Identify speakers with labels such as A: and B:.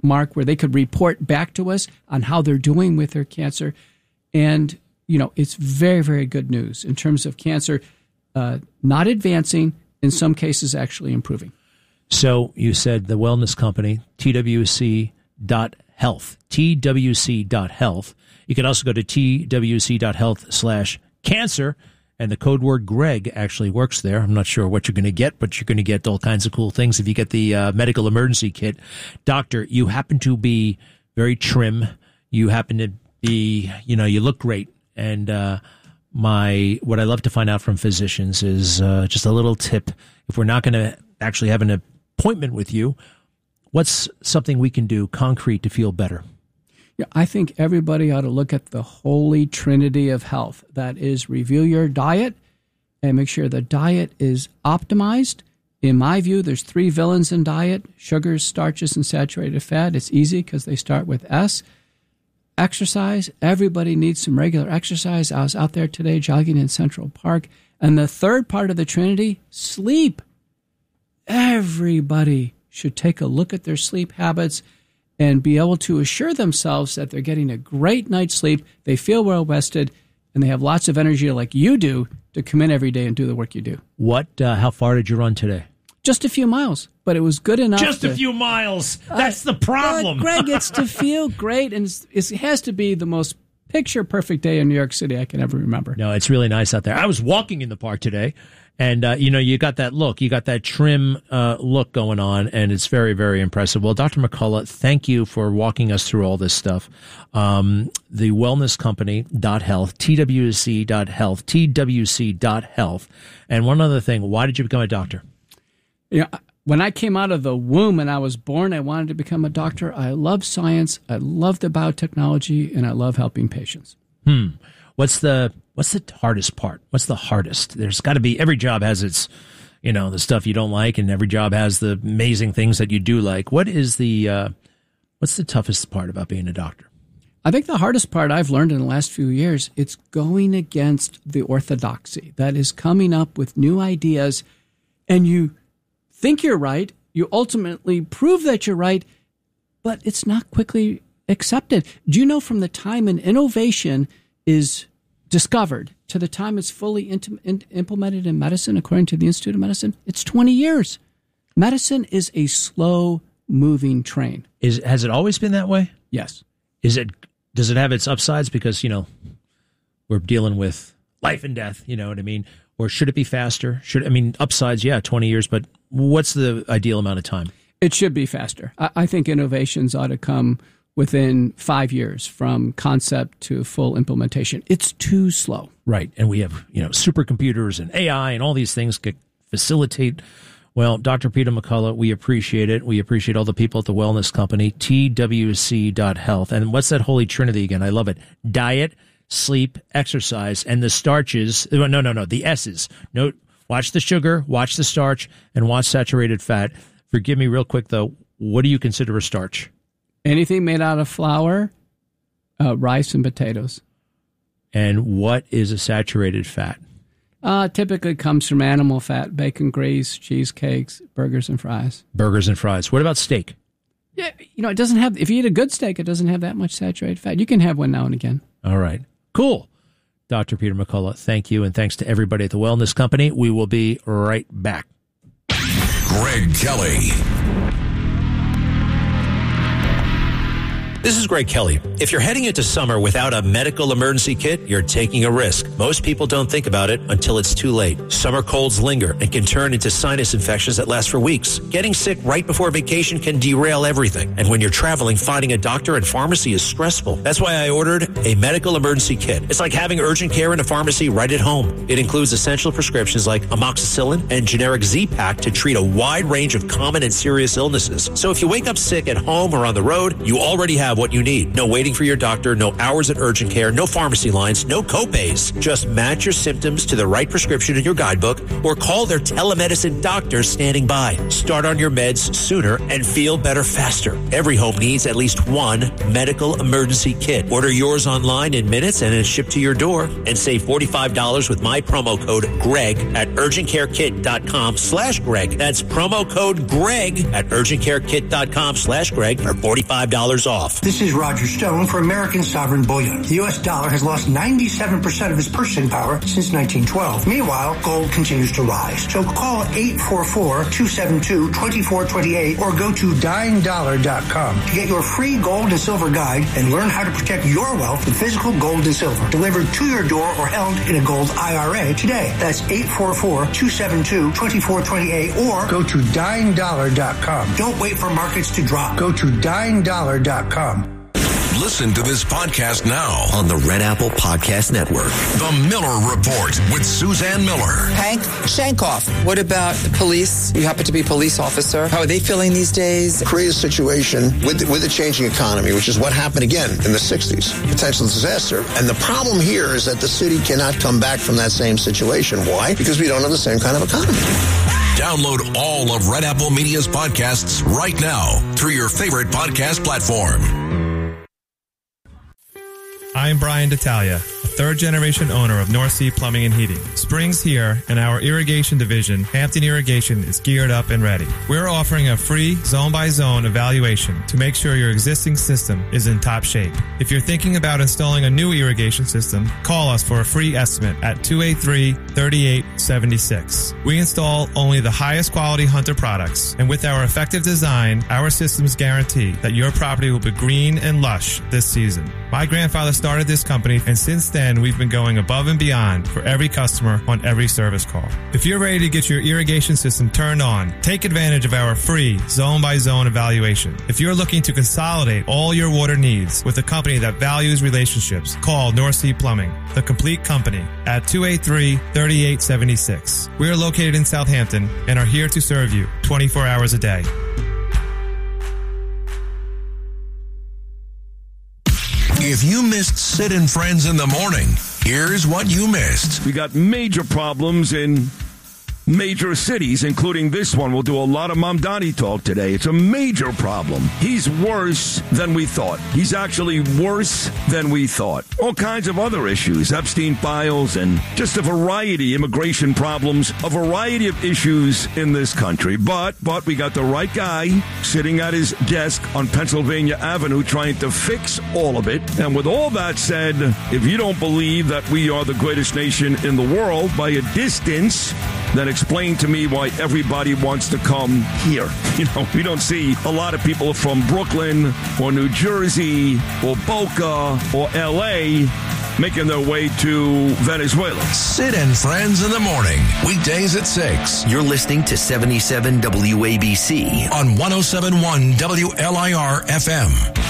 A: mark where they could report back to us on how they're doing with their cancer. And, it's very, very good news in terms of cancer not advancing, in some cases actually improving.
B: So you said the wellness company, twc.health, twc.health. You can also go to twc.health/cancer, and the code word Greg actually works there. I'm not sure what you're going to get, but you're going to get all kinds of cool things if you get the medical emergency kit. Doctor, you happen to be very trim. You happen to be, you look great. And what I love to find out from physicians is just a little tip. If we're not going to actually have an appointment with you, what's something we can do concrete to feel better?
A: Yeah, I think everybody ought to look at the holy trinity of health. That is, review your diet and make sure the diet is optimized. In my view, there's 3 villains in diet: sugars, starches, and saturated fat. It's easy because they start with S. Exercise. Everybody needs some regular exercise. I was out there today jogging in Central Park. And the third part of the trinity, sleep. Everybody should take a look at their sleep habits and be able to assure themselves that they're getting a great night's sleep, they feel well rested, and they have lots of energy like you do to come in every day and do the work you do.
B: How far did you run today?
A: Just a few miles, but it was good enough.
B: Just a few miles. That's the problem.
A: Greg, it's to feel great, and it has to be the most picture-perfect day in New York City I can ever remember.
B: No, it's really nice out there. I was walking in the park today, and, you got that look. You got that trim look going on, and it's very, very impressive. Well, Dr. McCullough, thank you for walking us through all this stuff. The wellness company.health, twc.health, twc.health. And one other thing, why did you become a doctor?
A: When I came out of the womb and I was born, I wanted to become a doctor. I love science. I love the biotechnology, and I love helping patients.
B: What's the hardest part? What's the hardest? There's got to be, every job has its, the stuff you don't like, and every job has the amazing things that you do like. What's the toughest part about being a doctor?
A: I think the hardest part I've learned in the last few years, it's going against the orthodoxy. That is coming up with new ideas, and you think you're right, you ultimately prove that you're right, but it's not quickly accepted. Do you know from the time an innovation is discovered to the time it's fully implemented in medicine, according to the Institute of Medicine, it's 20 years. Medicine is a slow-moving train.
B: Has it always been that way?
A: Yes.
B: Does it have its upsides because, we're dealing with life and death, you know what I mean? Or should it be faster? Upsides, 20 years, but what's the ideal amount of time?
A: It should be faster. I think innovations ought to come within 5 years from concept to full implementation. It's too slow.
B: Right. And we have, supercomputers and AI and all these things could facilitate. Well, Dr. Peter McCullough, we appreciate it. We appreciate all the people at the wellness company, twc.health. And what's that holy trinity again? I love it. Diet, sleep, exercise, and the starches. No, the S's. No, watch the sugar, watch the starch, and watch saturated fat. Forgive me real quick, though. What do you consider a starch?
A: Anything made out of flour, rice, and potatoes.
B: And what is a saturated fat?
A: Typically comes from animal fat, bacon grease, cheesecakes, burgers, and fries.
B: Burgers and fries. What about steak?
A: Yeah, it doesn't have, if you eat a good steak, it doesn't have that much saturated fat. You can have one now and again.
B: All right. Cool. Dr. Peter McCullough, thank you, and thanks to everybody at the Wellness Company. We will be right back.
C: Greg Kelly.
D: This is Greg Kelly. If you're heading into summer without a medical emergency kit, you're taking a risk. Most people don't think about it until it's too late. Summer colds linger and can turn into sinus infections that last for weeks. Getting sick right before vacation can derail everything. And when you're traveling, finding a doctor and pharmacy is stressful. That's why I ordered a medical emergency kit. It's like having urgent care in a pharmacy right at home. It includes essential prescriptions like amoxicillin and generic Z-Pak to treat a wide range of common and serious illnesses. So if you wake up sick at home or on the road, you already have have what you need. No waiting for your doctor, no hours at urgent care, no pharmacy lines, no copays. Just match your symptoms to the right prescription in your guidebook or call their telemedicine doctor standing by. Start on your meds sooner and feel better faster. Every home needs at least one medical emergency kit. Order yours online in minutes and it's shipped to your door. And save $45 with my promo code GREG at urgentcarekit.com/Greg. That's promo code GREG at urgentcarekit.com/Greg for $45 off.
E: This is Roger Stone for American Sovereign Bullion. The U.S. dollar has lost 97% of its purchasing power since 1912. Meanwhile, gold continues to rise. So call 844-272-2428 or go to dyingdollar.com to get your free gold and silver guide and learn how to protect your wealth with physical gold and silver delivered to your door or held in a gold IRA today. That's 844-272-2428 or go to dyingdollar.com. Don't wait for markets to drop. Go to dyingdollar.com.
C: Listen to this podcast now
F: on the Red Apple Podcast Network.
C: The Miller Report with Suzanne Miller.
G: Hank Shankoff, what about the police? You happen to be a police officer. How are they feeling these days?
H: Create a situation with the changing economy, which is what happened again in the 60s. Potential disaster. And the problem here is that the city cannot come back from that same situation. Why? Because we don't have the same kind of economy.
C: Download all of Red Apple Media's podcasts right now through your favorite podcast platform.
I: I'm Brian D'Italia, a third-generation owner of North Sea Plumbing and Heating. Spring's here, and our irrigation division, Hampton Irrigation, is geared up and ready. We're offering a free zone-by-zone evaluation to make sure your existing system is in top shape. If you're thinking about installing a new irrigation system, call us for a free estimate at 283-3876. We install only the highest quality Hunter products, and with our effective design, our systems guarantee that your property will be green and lush this season. My grandfather started this company, and since then, we've been going above and beyond for every customer on every service call. If you're ready to get your irrigation system turned on, take advantage of our free zone-by-zone evaluation. If you're looking to consolidate all your water needs with a company that values relationships, call North Sea Plumbing, the complete company, at 283-3876. We are located in Southampton and are here to serve you 24 hours a day.
C: If you missed Sid and Friends in the morning, here's what you missed.
J: We got major problems in major cities, including this one. We'll do a lot of Mamdani talk today. It's a major problem. He's worse than we thought. He's actually worse than we thought. All kinds of other issues, Epstein files, and just a variety, immigration problems, a variety of issues in this country. But we got the right guy sitting at his desk on Pennsylvania Avenue trying to fix all of it. And with all that said, if you don't believe that we are the greatest nation in the world by a distance, then explain to me why everybody wants to come here. You know, we don't see a lot of people from Brooklyn or New Jersey or Boca or L.A. making their way to Venezuela.
C: Sid and Friends in the morning, weekdays at 6.
F: You're listening to 77 WABC
C: on 107.1 WLIR FM.